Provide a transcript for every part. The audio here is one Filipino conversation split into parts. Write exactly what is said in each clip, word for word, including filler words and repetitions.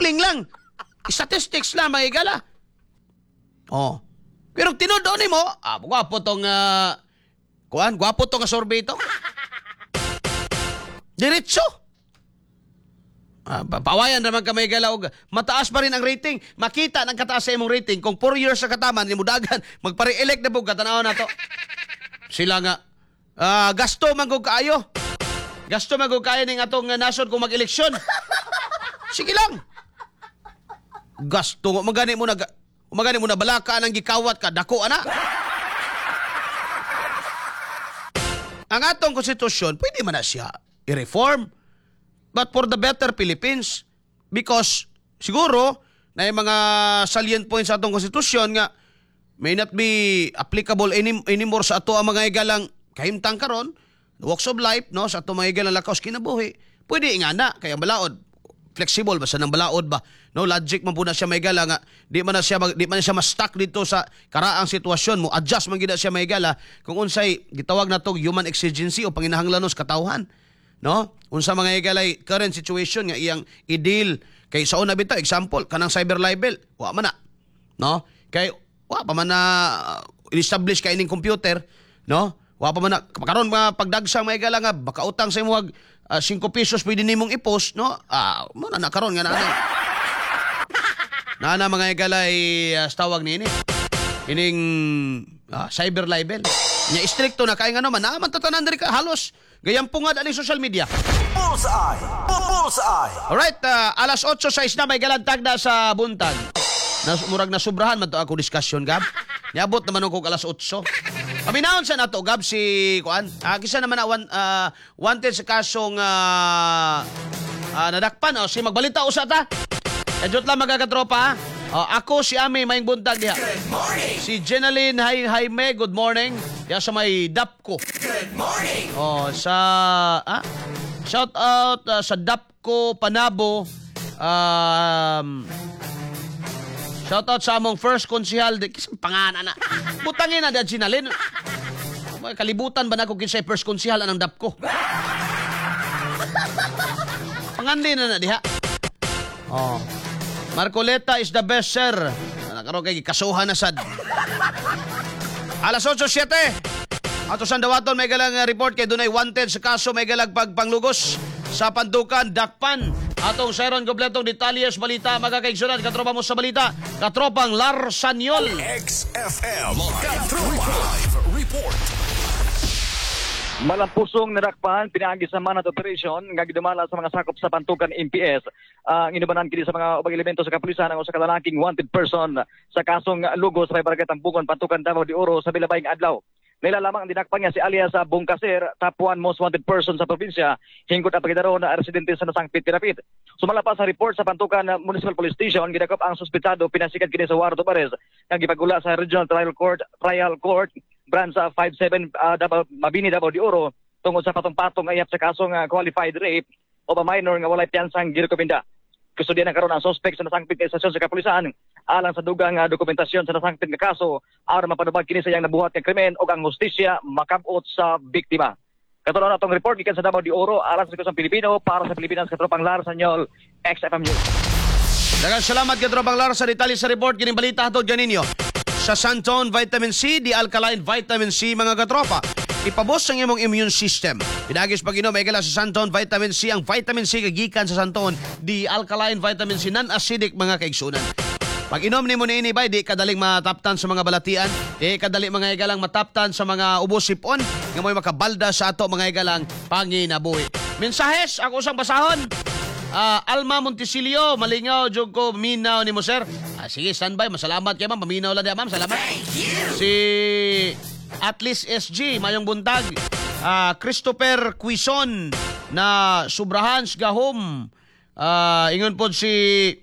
sampling lang. Statistics lang, mga higala. Oh. Pero tinudo ni mo, ah, gwapo tong, uh, kuan, gwapo tong survey to. Diretso. Ah, pawayan naman ka may galaw. Mataas pa rin ang rating. Makita ng kataas sa imong rating. Kung four years sa kataman, limudagan, magpare-elect na po, katanaw na to. Sila nga, ah, gasto magog kaayo. Gasto magog kaayo ng atong uh, nasod kung mag-eleksyon. Sige lang. Gasto, magani mo na, magani mo na balaka ng gikawat ka, dako ana. Ang atong konstitusyon, pwede man na siya i-reform. But for the better Philippines, because siguro na yung mga salient points sa atong konstitusyon nga may not be applicable any, anymore sa ato ang mga igalang kahimtang karon, walks of life, no, sa ato mga igalang lakaws kinabuhi. Pwede nga na, kaya balaod. Flexible ba sa nang balaod ba? No, logic man po na siya may gala nga. Di man na siya di man na siya ma-stuck dito sa karaang sitwasyon mo. Adjust man gid siya may gala kung unsay gitawag na tong human exigency o panginahanglanon sa katawhan. No? Unsa mga igalay current situation nga iyang i-deal kay sa una bitaw example kanang cyber libel wa man na, no? Kay wa pa man na uh, establish kay ining computer, no? Wa pa man na karon mga pagdagsang mga igala nga baka utang sa imong uh, five pesos pwede nimong i-post, no? Ah, mo na karon nga na na na mga igalay uh, tawag ni ini ining uh, cyber libel nya stricto na kay nga naman na man tatanan diri ka halos gayang pungad ani social media. Bullseye! Bullseye! Alright, uh, alas otso sais na may galantag na sa buntag. Nas, murag na sobrahan man to ako discussion, Gab. Niabot naman ako alas otso. Paminahon sa nato, Gab, si Kuan. Uh, kisa naman na one, uh, wanted sa kasong uh, uh, nadakpan. O, si magbalita usa ta. Edjot lang magagatropa, ha? Uh, ako si Ami maing buntag diha. Good morning! Si Jenaline Hay Jaime, good morning. Diya sa may Dapko. Good morning! Oh, sa ah, shout out uh, sa Dapko Panabo. Um Shout out sa among first konsehal di kisang pangana na. Butangin na dad sinalin. May kalibutan ba na ko kinsay first konsehal anang Dapko? Pangandi na na diha. Oh. Marcoleta is the best, sir. Nakaroon kay kasuhan na sad. Alas otso siyete. Ato sa dawaton may galang report kay dunay wanted sa kaso may galag pagpanglugos sa Pantukan, Dakpan. Atong sayron kompletong detalyes balita magakaigsunan katropa mo sa balita. Katropang Larsanyol. X F M Katropa Live Report. Malampusong nadakpan pinaagi sa manat operation nga gidumala sa mga sakop sa Pantukan M P S. Ang uh, inubanan kini sa mga ubang elemento sa kapulisan ang usa ka lalaking wanted person sa kasong lugos sa barangay Tampungon, Pantukan, Davao de Oro sa bilabayng adlaw. Nila lamang ang dinakpan niya si alias Bungkaser, top one most wanted person sa probinsya, hingkod ang pagkadaroon na residente sa Nasangpit, Pinapit. Sumala pa sa report sa Pantukan Municipal Police Station, gidakop ang suspetsado pinasikat kini sa Wardo Pares, nga gipagula sa Regional Trial Court, Trial Court, branch five seven uh, Davao, Mabini, Davao de Oro, tungod sa patong-patong ayap sa kasong uh, qualified rape o ba minor nga walay piyansang girekomenda. Kustudian na karon ang suspect sa nasangpit nga istasyon sa kapulisan alang sa dugang uh, dokumentasyon sa nasangpit nga kaso aron mapanubag kini sa iyang nabuhat nga krimen ug ang hustisya makab-ot sa biktima. Katunaw na atong report gikan sa Davao de Oro alang sa kusang Pilipino para sa Pilipinas katropang Larsanyol X F M News. Daghang salamat katropang Lar sa detalye sa report kining balita hatod ganinyo. Sa Santon Vitamin C, di alkaline vitamin C mga katropa. Ipabos ang imong immune system. Pinagis pag-inom ay gala sa Santon Vitamin C. Ang vitamin C kagikan sa Santon, di alkaline vitamin C, non-acidic mga kaigsunan. Pag-inom ni mo ni ini bay, di kadaling mataptan sa mga balatian, di kadali mga igalang mataptan sa mga ubos sipon, nga mo'y makabalda sa ato mga igalang panginabuhi. Mensahes, ako usang basahon. Uh, Alma Montesilio, malingaw, jog ko, minaw ni mo, sir. Ah, sige, standby. Masalamat kay ma'am. Paminaw lang diya, ma'am. Salamat. Si Atlas S G, mayong buntag. Uh, Christopher Quison na Subrahans Gahom. Uh, ingon po si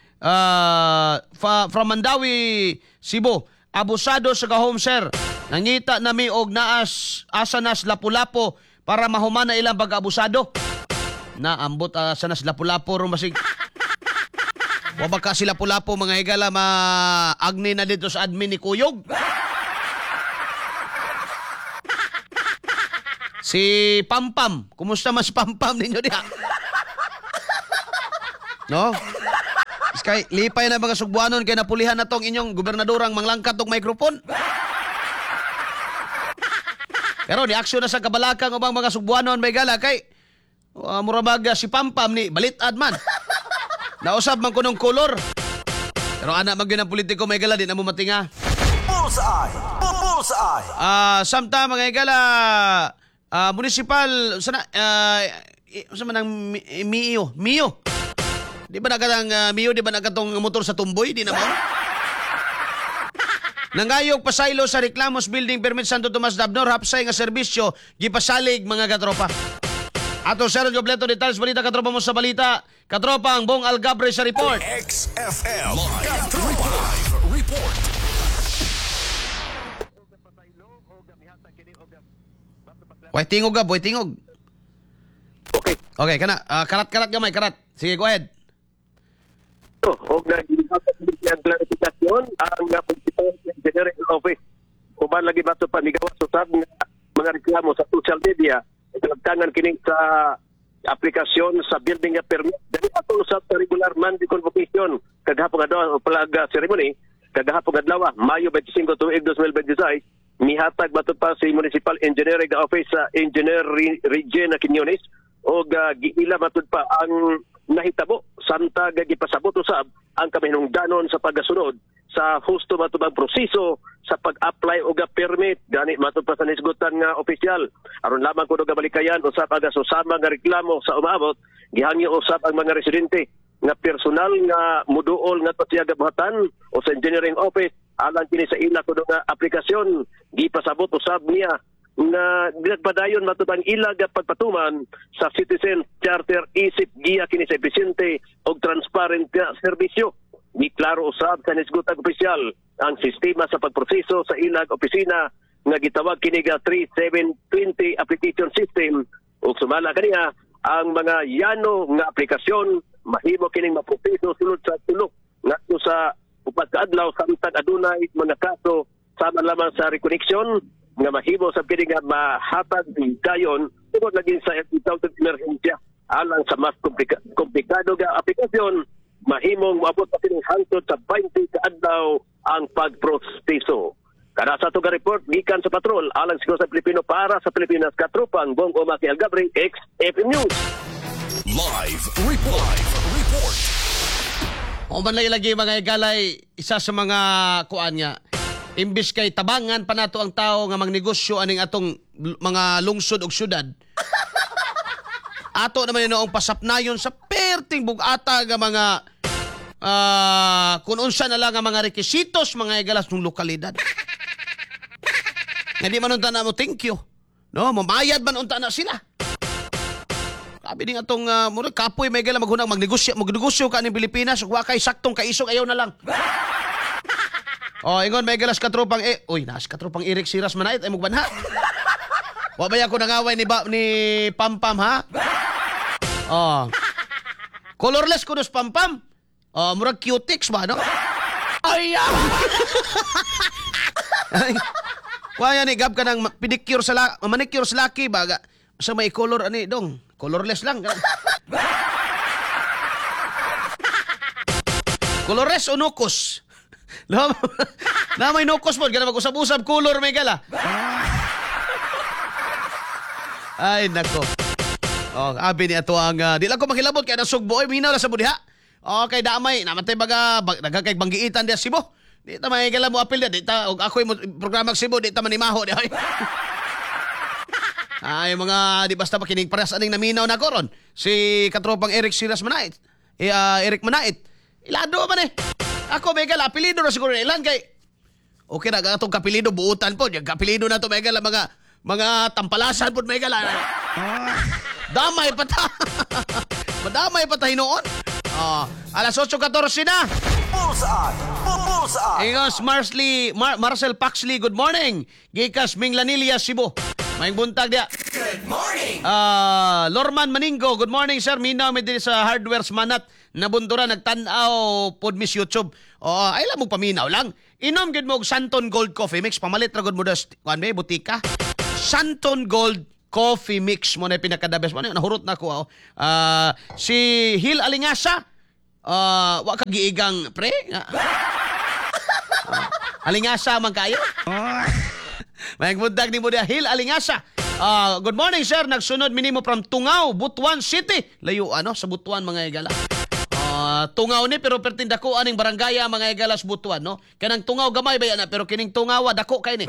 uh, fa, from Mandawi, Cebu. Abusado sa Gahom, sir. Nangita nami og naas asanas lapu-lapo para mahuman na ilang pag-abusado. Na ambot uh, sa nas lapu-lapo ron basig. Wa ba ka sila lapu-lapo mga higala ma-agni na dito sa admin ni Kuyog. Si Pampam, kumusta mas Pampam ninyo diha? No? Kay lipay na mga Sugbuanon kay napulihan na tong inyong gobernadorang manglangkat og microphone. Pero di aksyon na sa kabalakang ubang mga Sugbuanon may gala kay uh, murabag si Pampam ni balitad man. Nausab man kunong kolor. Pero anak mag ng politiko may gala di na mo matinga. Bullseye! Bullseye! Ah, samta mga igala ah, municipal sana ah, i- sa man ang mi- Mio, Mio. Di ba nakatang uh, Mio, di ba nakatong motor sa tumboy, di na mo? Nangayog pasaylo sa reklamos building permit Santo Tomas Dabnor hapsay nga serbisyo gipasalig mga katropa. Ato sir kompleto details balita katropa mo sa balita. Katropa ang Bong Algabre sa report. X F M Katropa Live Report. Way tingog ga, boy tingog. Okay. Okay, kana ah, karat-karat gamay, karat. Sige, go ahead. So, og na ang klarifikasyon ang uh, principal engineering office. Kuman lagi ba ito panigawa sa sab nga mga reklamo sa social media, nagtangan kini sa aplikasyon sa building nga permit. Dali ato sa regular monthly convocation kagahapon adlaw plag ceremony kagahapon adlaw Mayo twenty-five tuig twenty twenty-six mihatag bato pa si Municipal Engineering Office sa Engineer Regina Quiñones og uh, giila matud pa ang nahitabo santa gagipasabot usab ang kamahinungdanon sa pagasunod sa husto matubang proseso sa pag-apply og permit gani matud pa sa nisgutan nga opisyal aron lamang kuno gabalikayan usab aga susama nga reklamo sa umabot gihangyo usab ang mga residente nga personal nga muduol nga patiyaga buhatan o sa engineering office alang kini sa ila kuno nga aplikasyon gipasabot usab niya nga nagpadayon matubang ilag at pagpatuman sa citizen charter isip giya kini sa epesyente og transparent nga serbisyo. Di klaro usab sa nisgutang opisyal ang sistema sa pagproseso sa ilag opisina nga gitawag kini nga thirty-seven twenty application system ug sumala kaniya ang mga yano nga aplikasyon mahimo kining maproseso sulod sa tulo ngadto sa upat ka adlaw samtang adunay mga kaso sama lamang sa reconnection nga mahimo sa pili nga mahatag dayon tungod lagi sa itaw ng emerhensya alang sa mas komplika, komplikado nga aplikasyon mahimong moabot pa kining hangtod sa twenty ka adlaw ang pagproseso. Kada sa tuga report gikan sa patrol alang siguro sa Pilipino para sa Pilipinas katropang Bong Omaki Algabre X F M News. Live report. Live report. O man lagi lagi mga igalay isa sa mga kuan niya. Imbis kay tabangan pa nato ang tao nga magnegosyo aning atong l- mga lungsod ug syudad. Ato naman noong pasapnayon sa perting bugata nga mga ah kun unsa na lang nga mga requisitos mga igalas ng lokalidad. Nga di man unta na mo thank you. No, mamayad man unta na sila. Sabi din atong uh, mura kapoy may gala maghunang magnegosyo, magnegosyo ka ni Pilipinas ug wa kay saktong kaisog ayaw na lang. Oh, ingon may galas katropang eh. Uy, nas katropang Eric Siras manait ay mugbanha. Wa ba ako nangaway ni ba, ni Pampam ha? Oh. Colorless kunos Pampam. Oh, murag cutics ba no? Ay. Ay. Kuya ni gab ka nang pedicure sa la, manicure sa laki baga. Sa may color ani dong. Colorless lang. Colorless o nukos? Na, na may nukos po. Gana mag-usab-usab color may gala. Ay, nako. Oh, abi ni ato ang uh, di lang ko makilabot kaya nasugbo ay minaw na sa budiha. Okay, damay namatay baga bag, nagakay banggiitan dia Cebu. Di ta may gala mo apil dia, di ta og ako mo programa Cebu, di ta manimaho di ay. Ay mga di basta makinig paras aning naminaw na koron. Si katropang Eric Siras Manait. Eh, uh, Eric Manait. Ilado man eh. Ako may gala apelido na siguro ilan kay. Okay na atong kapilido buutan po. Yung kapilido na to may gala mga mga tampalasan po may gala. Damay pa ta. Madamay pa ta hinoon. Oh, alas eight fourteen na. Bullseye! Bullseye! Ingos Marsley, Mar- Marcel Paxley, good morning. Gikas Minglanilla, Cebu. Maing buntag dia. Good morning! Ah, Lorman Maningo, good morning sir. Minaw mi diri sa Hardware's Manat. Nabuntura nagtan-aw pod Miss YouTube. Oh, ay lang mo paminaw lang. Inom gid mo og Santon Gold Coffee Mix pamalit ra gud mo das kuan may butika. Santon Gold Coffee Mix mo na pinaka the best mo na nahurot na ko. Oh. Ah, si Hil Alingasa Ah, wa ka giigang pre. Ah, alingasa man kayo. May budag ni mo dia Hill Alingasa. Ah, good morning sir, nagsunod minimo from Tungao, Butuan City. Layo ano sa Butuan mga igala. Ah, Tungao ni pero pertin dako aning barangaya mga igala sa Butuan no. Kanang Tungao gamay ba yan pero kining Tungawa dako kay ni.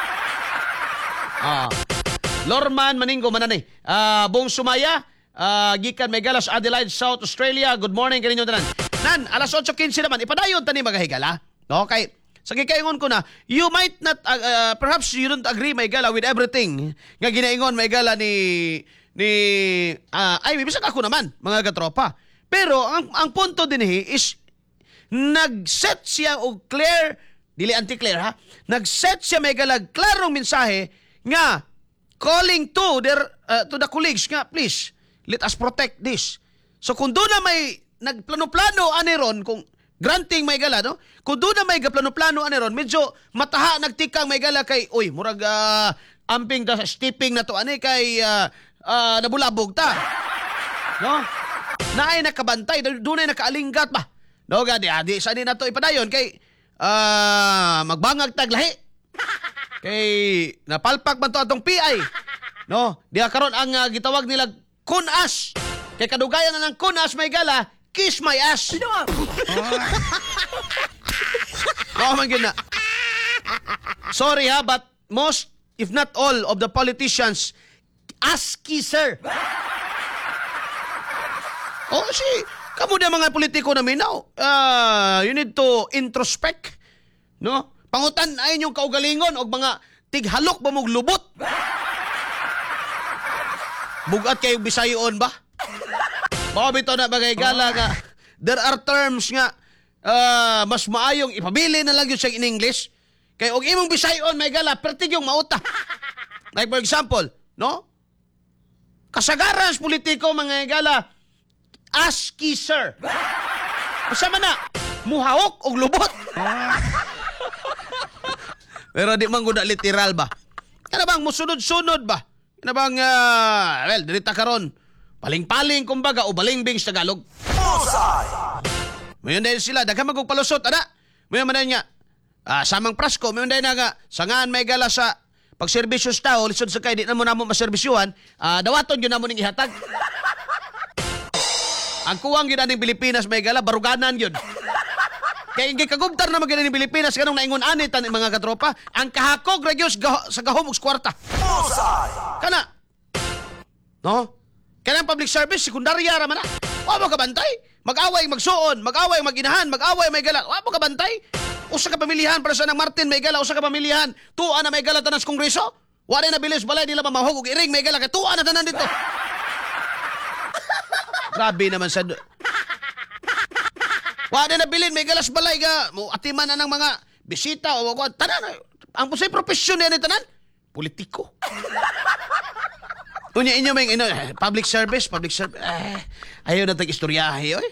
Ah. Lorman Maninggo manani. Ah, Bong Sumaya, ah, gikan may galas Adelaide, South Australia. Good morning kaninyo tanan. Nan, alas eight fifteen naman ipadayon tani mga higala. Okay. Sa gikaingon ko na, you might not, uh, uh, perhaps you don't agree, may gala, with everything nga ginaingon, may gala ni, ni, uh, ay, bisag ako naman, mga katropa. Pero, ang, ang punto din eh, is, nag-set siya o clear, dili anti-clear ha, nag-set siya may gala, klarong mensahe, nga, calling to their, uh, to the colleagues, nga, please, let us protect this. So, kung doon na may, nagplano-plano, aniron, kung, granting may gala, no? Kung doon na may plano-plano ani ron, medyo mataha nagtikang may gala kay, uy, murag uh, amping ta steeping na to, ani kay uh, uh, nabulabog ta. No? Naay nakabantay, doon ay nakaalinggat ba? No, gadi, adi, saan na to ipadayon kay uh, magbangag taglahi. Kay napalpak man to atong P I. No? Diya karon ang uh, gitawag nila kunas. Kay kadugayan na ng kunas may gala, kiss my ass. Oh, man gina. Sorry ha, but most, if not all, of the politicians, ass kisser. Oh, si, kamo na mga politiko na minaw. Uh, you need to introspect. No? Pangutan ay yung kaugalingon o mga tighalok ba mong lubot. Bugat kayo bisayon ba? Baka bito na bagay gala nga. There are terms nga uh, mas maayong ipabili na lang yun siya in English. Kaya og imong bisayon may gala, pertig yung mauta. Like for example, no? Kasagaran sa politiko mga gala, ass kisser. Masama na, muhawok og lubot. Pero di man gud literal ba? Kana bang musunod-sunod ba? Kana bang uh, well, dirita karon. Paling-paling kumbaga o balingbing sa Tagalog. Mayon din sila daghan magpalusot ana. Mayon man niya. Ah, samang prasko, mayon din nga sangan may gala sa pagserbisyo sa tao, lisod sa kay di na mo namo maserbisyuhan, ah, dawaton gyud namo ning ihatag. Ang kuwang gyud aning Pilipinas may gala baruganan gyud. Kay gi kagubtar na magina ning Pilipinas kanang naingon ani tan mga katropa, ang kahakog ragyos sa gahom ug kwarta. Kana. No? Kanang public service, sekundarya raman na. Wa mo kabantay. Mag-away, magsuon. Mag-away, maginahan. Mag-away, may gala. Wa mo kabantay. Usa ka pamilihan para sa nang Martin, may gala. Usa ka pamilihan. Tuwa na may gala tanan sa Kongreso. Wa na nabilis balay nila mamahog og iring, may gala. Kay tuwa na tanan dito. Grabe naman sa... Wa na nabilin, may galas balay ka. Mo atiman na ng mga bisita o wag tanan. Ang pusay profesyon niya ni tanan. Politiko. Unya inyo may ino, public service, public service. Eh, ayaw na tag-istoryahe, oy.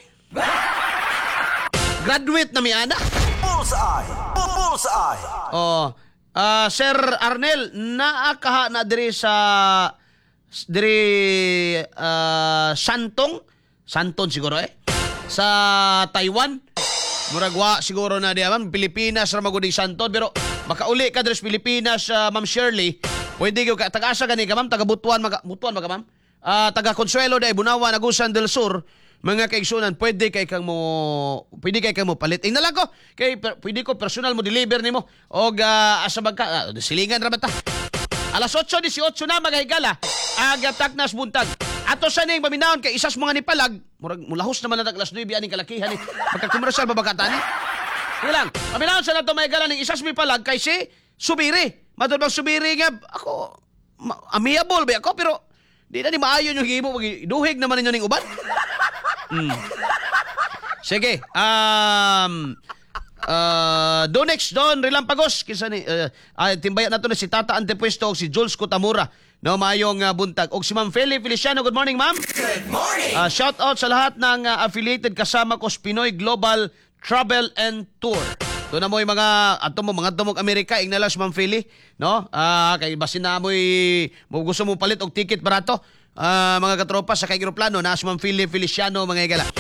Graduate na mi ana. Bullseye! Bullseye! Oh, ah, Sir Arnel, naakaha na diri sa diri ah, Santong, Santon siguro eh. Sa Taiwan. Muragwa siguro na diya, ma'am. Pilipinas ra maguding Santon pero makauli ka diri sa Pilipinas, uh, Ma'am Shirley. Pwede ka taga-asa gani ka ma'am, taga Butuan, maga, Butuan ba ka ma'am? Ah, taga Consuelo day Bunawan, Agusan del Sur. Mga kaigsunan, pwede kay kang mo pwede kay kang mo palit. Ing na lang ko kay per, pwede ko personal mo deliver nimo og uh, asa magka uh, silingan ra bata. Alas eight eighteen na magahigala. Aga taknas buntag. Ato sa ning paminaon kay isas mga nipalag, murag mulahos naman na alas nine aning kalakihan ni. Magka-commercial ba bakata ni? Ilang. Paminaon sa nato may gala ning isas mi palag kay si Subiri. Matod bang Subiri nga ako ma- amiable ba ako pero di na ni maayo yung himo duhig naman ninyo ning uban. Mm. Sige. Um uh, do next don Rilampagos kinsa ni uh, uh, timbayan nato na si Tata Antepuesto og si Jules Cotamura. No mayong uh, buntag og si Ma'am Feli Feliciano. Good morning, ma'am. Good morning! Uh, shout out sa lahat ng uh, affiliated kasama ko sa Pinoy Global Travel and Tour. Ito na mo yung mga, ato mo, mga tumog Amerika, ignalas, Ma'am Philly, no? Ah, kay basin na mo mo gusto mo palit og ticket barato. Ah, mga katropa sa kay aeroplano na si Ma'am Philly Feliciano mga igala.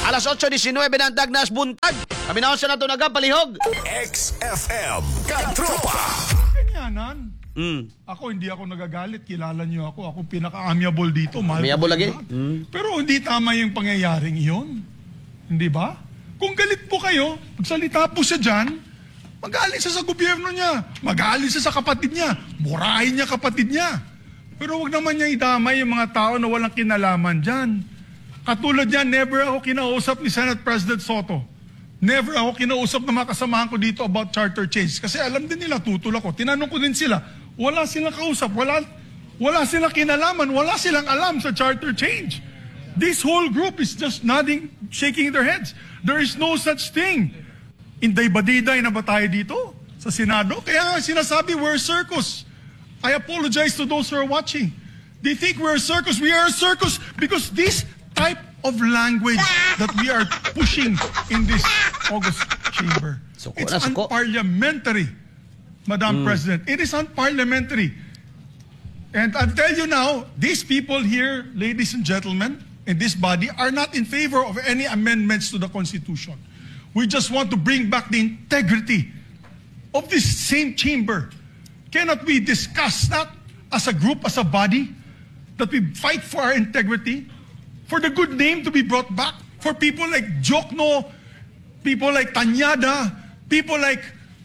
Alas eight nineteen na ang Dagnas buntag. Kami na sa nato nagapalihog. X F M Katropa. Ganyanan. Mm. Ako, hindi ako nagagalit. Kilala niyo ako. Ako pinaka-amiable dito. Mahal Amiable ko lagi? lahat. Mm. Pero hindi tama yung pangyayaring iyon. Hindi ba? Kung galit po kayo, magsalita po siya dyan, magalit siya sa gobyerno niya. Magalit siya sa kapatid niya. Murahin niya kapatid niya. Pero wag naman niya idamay yung mga tao na walang kinalaman dyan. Katulad yan, never ako kinausap ni Senate President Soto. Never ako kinausap ng mga kasamahan ko dito about charter change. Kasi alam din nila, tutol ako. Tinanong ko din sila, wala silang kausap, wala, wala silang kinalaman, wala silang alam sa charter change. This whole group is just nodding, shaking their heads. There is no such thing. Inday-badiday na ba tayo dito sa Senado? Kaya nga sinasabi, we're a circus. I apologize to those who are watching. They think we're a circus. We are a circus because this type of language that we are pushing in this August chamber. Suko It's na, suko. unparliamentary, Madam President. It is unparliamentary. And I'll tell you now, these people here, ladies and gentlemen, in this body, are not in favor of any amendments to the Constitution. We just want to bring back the integrity of this same chamber. Cannot we discuss that as a group, as a body, that we fight for our integrity, for the good name to be brought back, for people like Jokno, people like Tanyada, people like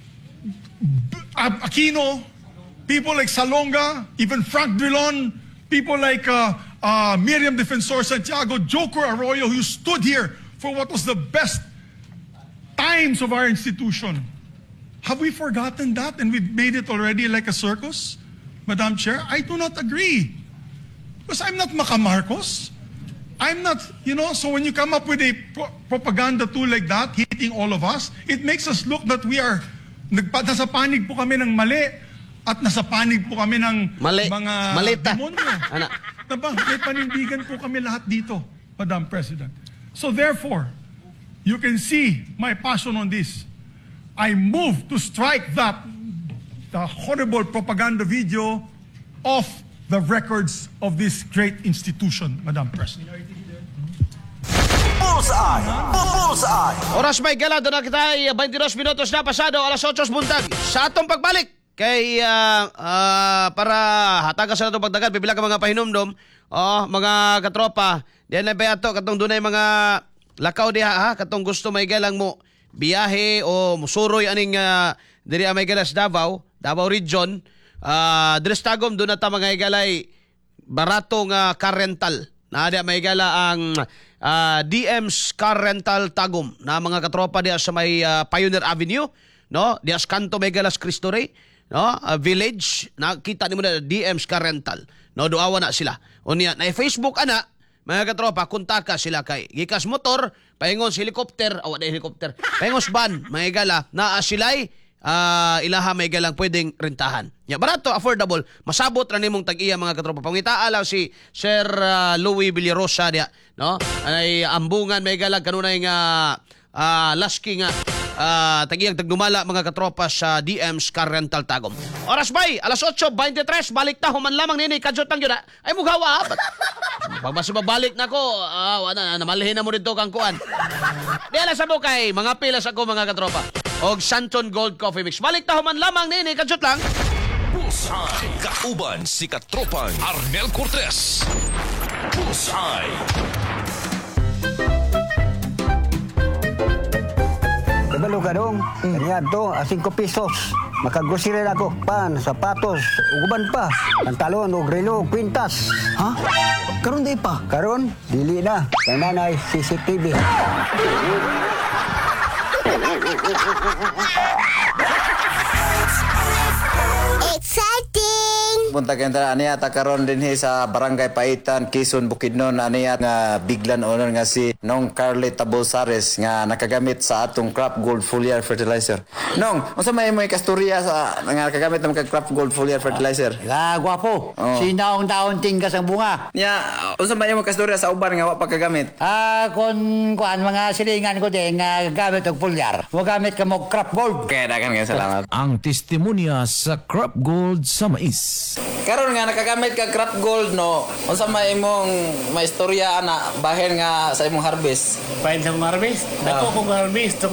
Aquino, people like Salonga, even Frank Drilon, people like uh, uh, Miriam Defensor Santiago, Joker Arroyo, who stood here for what was the best times of our institution. Have we forgotten that and we've made it already like a circus? Madam Chair, I do not agree. Because I'm not Macamarcos. I'm not, you know, so when you come up with a pro- propaganda tool like that, hitting all of us, it makes us look that we are, nagpa, nasa panig po kami ng mali at nasa panig po kami ng Mali. mga Malita. demonyo. Ana. Diba? May panindigan po kami lahat dito, Madam President. So therefore, you can see my passion on this. I move to strike that, the horrible propaganda video off the records of this great institution, Madam President. Bullseye. Bullseye. Oras may gala, doon na kita ay twenty-dos minutos na pasado, alas eight buntag. Sa atong pagbalik, kay ah, ah, para hatagan sa atong pagdagan, pipila ka mga pahinumdom, oh, mga katropa, diyan na ba ito, katong dunay mga lakaw diha, ha, katong gusto may galang mo, biyahe o musuroy aning uh, diri may galas Davao, Davao Region, uh, Drestagom, doon na ta mga igalay baratong uh, car rental. Na di may gala ang uh, D M's Car Rental Tagum na mga katropa diya sa may uh, Pioneer Avenue, no? Diya sa kanto may galas Cristo Rey, no? Uh, village, nakita nimo na D M's Car Rental. No, duawa na sila. Unya na Facebook ana, mga katropa, kuntaka sila kay gikas motor, paingon sa helicopter, awa na helicopter. Paingon sa van, mga gala na silay uh, ilaha may galang pwedeng rentahan. Ya, barato, affordable. Masabot ra nimong tag-iya mga katropa. Pangitaa lang si Sir uh, Louis Villarosa dia, no? Ay ambungan may galang kanunay nga uh, lasking nga uh, tag-iyang tagdumala mga katropa sa D M's Car Rental Tagum. Oras bay, alas eight twenty-three, balik ta human lamang nini kadjot lang gyud. Ay mugawa. Pag mas mabalik na ko, ah, wala na, namalhin na mo dito kang kuan. Di alas mo kay, mga pilas ako mga katropa. Og Santon Gold Coffee Mix. Balik ta human lamang nini, kadjot lang. Bullseye. Kauban si Katropang Arnel Cortez. Bullseye. Kabalo ka dong, kanya to, cinco pesos. Makagrosiri na ako, pan, sapatos, uguban pa, pantalon, og relo, kwintas. Ha? Karon di pa. Karon, dili na, kay nanay C C T V. Exciting! Punta kayo na aniya, takaroon din hi sa Barangay Paitan, Quezon, Bukidnon, aniya nga biglan onon nga si Nong Carly Tabosares nga nakagamit sa atong Crop Gold Foliar Fertilizer. Nong, unsa may mo kasturya sa nga nakagamit ng Crop Gold Foliar Fertilizer? Ah, gwapo. Oh. Sinaong taon tingkas ang bunga. Nya, unsa may mo kasturya sa uban nga wa pa kagamit? Ah, kon kuan mga silingan ko din nga gamit og pulyar. Mo gamit ka mo crop gold. Kaya dagan nga salamat. Ang testimonya sa Crop Gold sa mais. Karon nga nakagamit ka crop gold no. Unsa may imong maistorya ana bahin nga sa imong harvest? Pain sa mga harvest. Dako kong harvest.